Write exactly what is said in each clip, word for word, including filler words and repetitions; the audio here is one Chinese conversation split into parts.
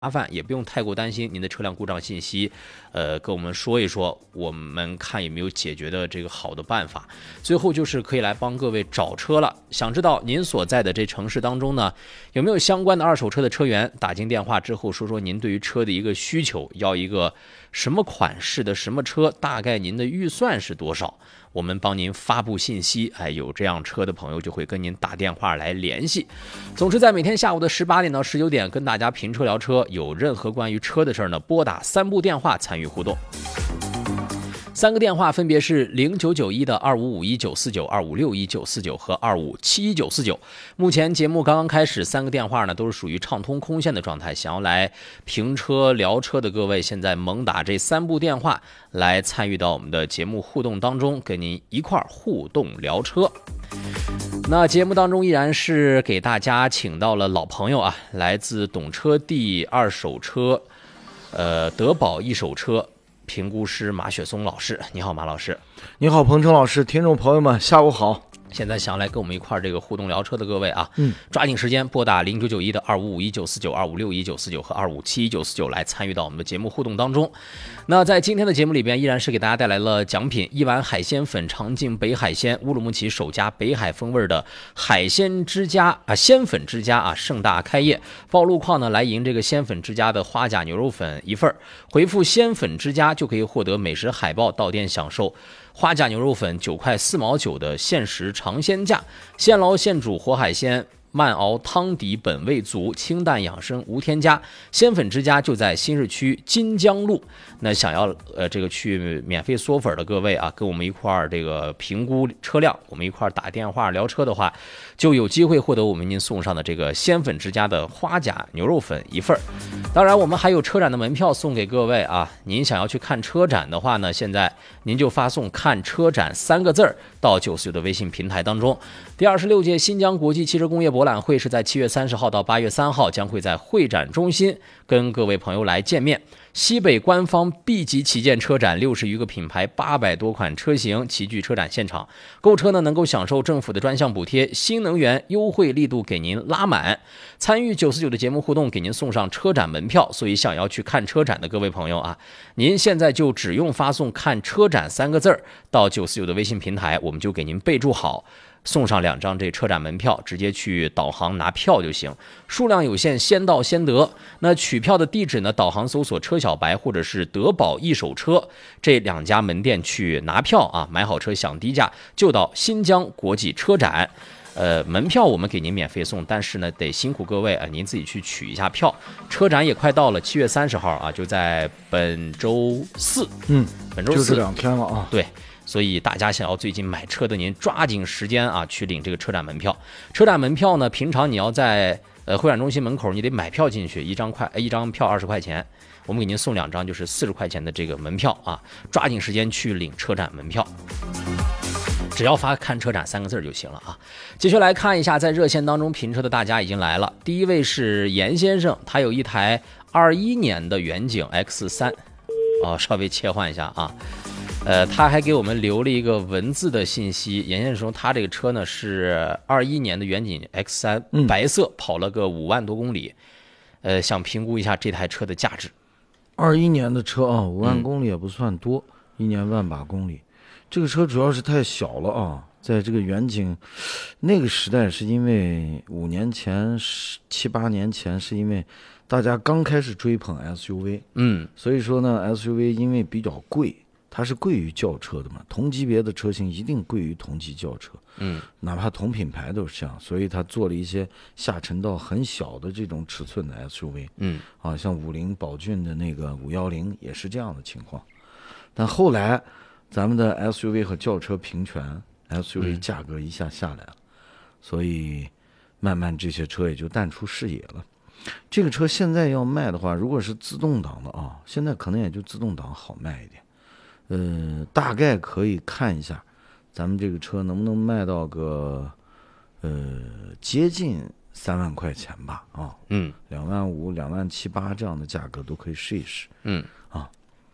麻烦，也不用太过担心您的车辆故障信息，呃，跟我们说一说，我们看有没有解决的这个好的办法。最后就是可以来帮各位找车了。想知道您所在的这城市当中呢，有没有相关的二手车的车源？打进电话之后说说您对于车的一个需求，要一个什么款式的什么车，大概您的预算是多少？我们帮您发布信息，哎，有这样车的朋友就会跟您打电话来联系。总之，在每天下午的十八点到十九点，跟大家评车聊车，有任何关于车的事儿呢，拨打三部电话参与互动。三个电话分别是零九九一的二五五一九四九、二五六一九四九和二五七一九四九。目前节目刚刚开始，三个电话呢都是属于畅通空线的状态。想要来评车聊车的各位，现在猛打这三部电话来参与到我们的节目互动当中，跟您一块儿互动聊车。那节目当中依然是给大家请到了老朋友啊，来自懂车帝二手车，呃，德宝一手车评估师马雪松老师。你好，马老师。 你好，彭程老师，听众朋友们，下午好。 现在想来跟我们一块儿这个互动聊车的各位啊， 嗯， 抓紧时间拨打零九九一的二五五一九四九、二五六一九四九和二五七一九四九来参与到我们的节目互动当中。那在今天的节目里边，依然是给大家带来了奖品：一碗海鲜粉尝尽北海鲜，乌鲁木齐首家北海风味的海鲜之家啊，鲜粉之家啊，盛大开业。报路况呢，来赢这个鲜粉之家的花甲牛肉粉一份，回复鲜粉之家就可以获得美食海报，到店享受花甲牛肉粉九块四毛九的限时尝鲜价，现捞现煮活海鲜，慢熬汤底本味足，清淡养生无添加。鲜粉之家就在新市区金江路。那想要呃这个去免费嗦粉的各位啊，跟我们一块儿这个评估车辆，我们一块儿打电话聊车的话，就有机会获得我们您送上的这个鲜粉之家的花甲牛肉粉一份。当然，我们还有车展的门票送给各位啊。您想要去看车展的话呢，现在您就发送"看车展"三个字儿到九四九的微信平台当中。第二十六届新疆国际汽车工业博览会是在七月三十号到八月三号，将会在会展中心跟各位朋友来见面。西北官方 B 级旗舰车展，六十余个品牌，八百多款车型齐聚车展现场。购车呢能够享受政府的专项补贴，新能源优惠力度给您拉满。参与九四九的节目互动，给您送上车展门票。所以想要去看车展的各位朋友啊，您现在就只用发送"看车展"三个字儿到九四九的微信平台，我们就给您备注好。送上两张这车展门票，直接去导航拿票就行，数量有限，先到先得。那取票的地址呢？导航搜索车小白或者是德宝一手车这两家门店去拿票啊，买好车享低价，就到新疆国际车展。呃，门票我们给您免费送，但是呢，得辛苦各位啊，您自己去取一下票。车展也快到了，七月三十号啊，就在本周四， 嗯， 本周四就是两天了啊。 对。所以大家想要最近买车的，您抓紧时间啊，去领这个车展门票。车展门票呢，平常你要在呃会展中心门口，你得买票进去，一张块，一张票二十块钱，我们给您送两张，就是四十块钱的这个门票啊，抓紧时间去领车展门票。只要发"看车展"三个字就行了啊。接下来看一下，在热线当中评车的大家已经来了。第一位是严先生，他有一台二一年的远景 X 三，哦，稍微切换一下啊。呃，他还给我们留了一个文字的信息。严先生说，他这个车呢是二一年的远景 X 三，白色，跑了个五万多公里。呃，想评估一下这台车的价值。 二一年的车啊，五万公里也不算多，嗯、一年万把公里。这个车主要是太小了啊，在这个远景那个时代，是因为五年前、七八年前，是因为大家刚开始追捧 S U V， 嗯， 所以说呢 ，S U V 因为比较贵。它是贵于轿车的嘛，同级别的车型一定贵于同级轿车， 嗯， 哪怕同品牌都是这样，所以它做了一些下沉到很小的这种尺寸的 S U V， 嗯， 啊，像五菱宝骏的那个五一零也是这样的情况。但后来咱们的 S U V 和轿车平权 ，S U V 价格一下下来了，嗯、所以慢慢这些车也就淡出视野了。这个车现在要卖的话，如果是自动挡的啊，现在可能也就自动挡好卖一点。呃，大概可以看一下，咱们这个车能不能卖到个，呃，接近三万块钱吧，啊， 嗯， 两万五、两万七八这样的价格都可以试一试， 嗯， 啊，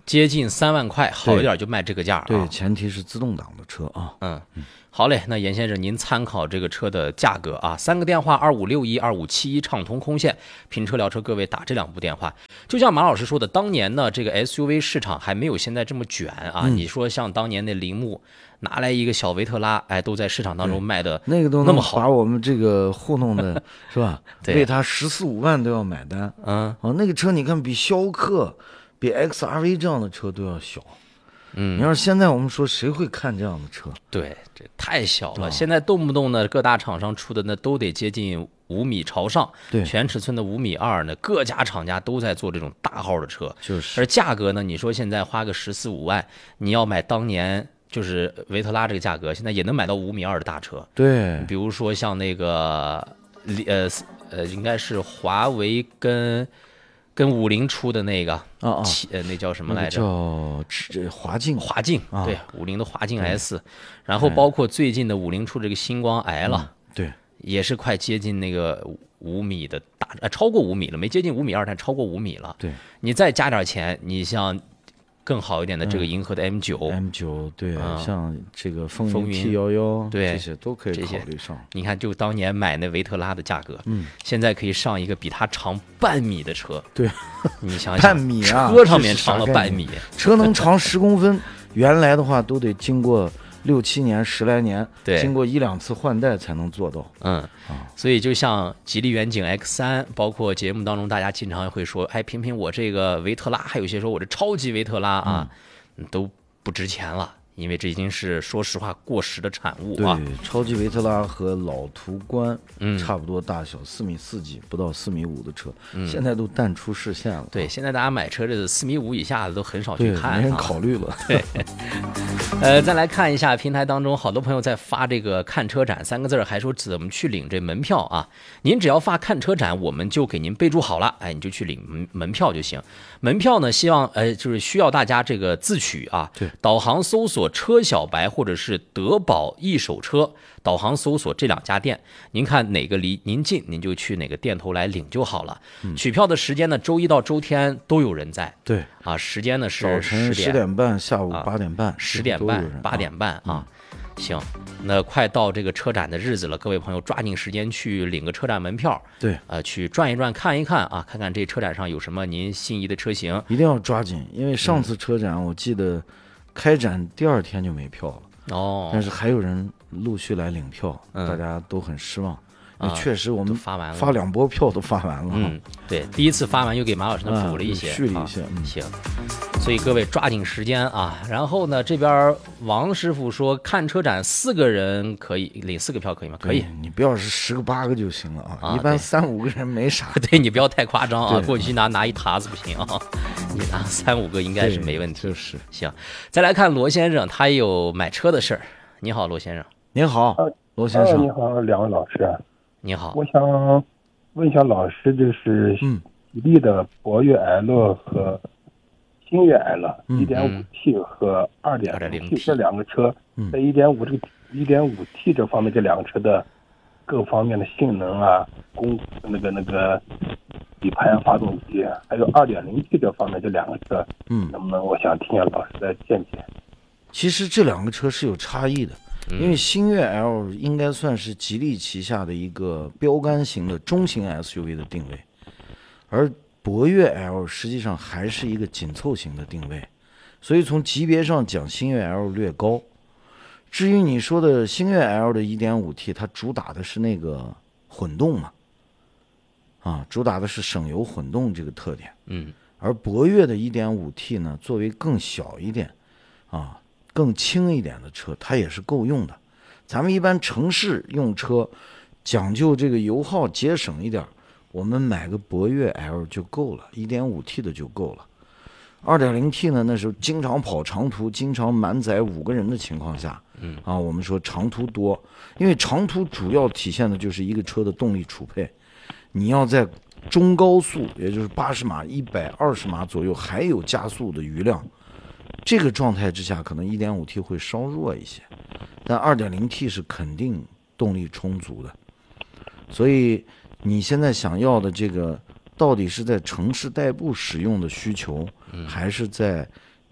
接近三万块，好一点就卖这个价啊。 对，前提是自动挡的车啊。 嗯，好嘞，那严先生您参考这个车的价格啊，三个电话二五六一二五七一畅通空线，评车聊车各位打这两部电话。就像马老师说的，当年呢这个 S U V 市场还没有现在这么卷啊。嗯、你说像当年那铃木拿来一个小维特拉，哎，都在市场当中卖的那个都那么好， 把我们这个糊弄的是吧？为他十四五万都要买单。 嗯， 哦，那个车你看比逍客、比 X R V 这样的车都要小。 嗯， 你要是现在我们说谁会看这样的车？ 对，这太小了。现在动不动呢，各大厂商出的那都得接近五米朝上， 对， 全尺寸的五米二呢，各家厂家都在做这种大号的车。 就是， 而价格呢，你说现在花个十四五万，你要买当年就是维特拉这个价格，现在也能买到五米二的大车。 对， 比如说像那个呃呃，应该是华为跟。跟五菱出的那个啊啊， 呃，那叫什么来着？ 叫华境， 华境， 啊、 对，五菱的华境 S，、嗯、然后包括最近的五菱出这个星光 L，、 嗯、对， 也是快接近那个五米的大，呃，超过五米了，没接近五米二，但超过五米了。 对， 你再加点钱，你像更好一点的这个银河的 M 九、 嗯、，M 九对、 嗯， 像这个风云 T 一一， 对， 这些都可以考虑上。 你看，就当年买那维特拉的价格， 嗯， 现在可以上一个比它长半米的车。 对， 你想想， 半米啊， 车上面长了半米， 车能长十公分，原来的话都得经过六七年、十来年， 对， 经过一两次换代才能做到。 嗯，啊，所以就像吉利远景 X 三，包括节目当中大家经常会说，哎，评评我这个维特拉，还有一些说我这超级维特拉啊。嗯都不值钱了，因为这已经是说实话过时的产物啊。 对，超级维特拉和老途观嗯差不多大小，四、嗯、米四几，不到四米五的车、嗯，现在都淡出视线了。 对，现在大家买车这个四米五以下的都很少去看、啊， 没人考虑了。 对，呃，再来看一下平台当中，好多朋友在发这个看车展三个字，还说怎么去领这门票啊？您只要发看车展，我们就给您备注好了，哎，你就去领门票就行。门票呢，希望呃就是需要大家这个自取啊。 对， 导航搜索车小白或者是德宝一手车，导航搜索这两家店，您看哪个离您近，您就去哪个店头来领就好了。嗯、取票的时间呢，周一到周天都有人在。 对啊，时间呢是早晨十点半，下午八点半， 十、啊、点半、八点半啊。嗯行，那快到这个车展的日子了，各位朋友抓紧时间去领个车展门票。 对， 呃，去转一转，看一看啊，看看这车展上有什么您心仪的车型， 一定要抓紧，因为上次车展我记得开展第二天就没票了哦， 但是还有人陆续来领票， 嗯、 大家都很失望。那确实，我们发完了， 发两波票都发完了。 嗯，对，第一次发完又给马老师呢补了一些， 续了一些。 嗯，行，所以各位抓紧时间啊。然后呢，这边王师傅说看车展四个人可以领四个票，可以吗？可以， 你不要是十个八个就行了啊。一般三五个人没啥。 对你不要太夸张啊，过去拿拿一沓子不行啊，你拿三五个应该是没问题。 就是行，再来看罗先生，他有买车的事儿。你好，罗先生。 您好，罗先生。 你好，两位老师。 你好， 我想问一下老师，就是吉利的博越 L 和星越 L 一点五 T 和二点零 T 这两个车，在一点五这个一点五 T 这方面，这两个车的各方面的性能啊，功那个那个底盘、发动机，还有二点零 T 这方面这两个车，嗯，能不能我想听下老师的见解？ 其实这两个车是有差异的。因为星越 L 应该算是吉利旗下的一个标杆型的中型 S U V 的定位，而博越 L 实际上还是一个紧凑型的定位，所以从级别上讲，星越 L 略高。至于你说的星越 L 的 一点五 T， 它主打的是那个混动嘛，啊，主打的是省油混动这个特点。 嗯， 而博越的 一点五 T 呢，作为更小一点，啊。更轻一点的车，它也是够用的。咱们一般城市用车讲究这个油耗节省一点，我们买个博越 L 就够了， 一点五 T 的就够了。二点零 T 呢，那时候经常跑长途，经常满载五个人的情况下， 嗯啊，我们说长途多，因为长途主要体现的就是一个车的动力储备，你要在中高速，也就是八十码、一百二十码左右，还有加速的余量。这个状态之下，可能 一点五 T 会稍弱一些，但 二点零 T 是肯定动力充足的。所以你现在想要的这个，到底是在城市代步使用的需求，还是在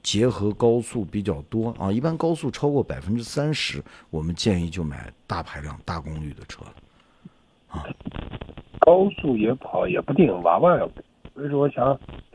结合高速比较多啊，一般高速超过百分之三十，我们建议就买大排量、大功率的车了。啊， 高速也跑也不定，娃娃，所以说我想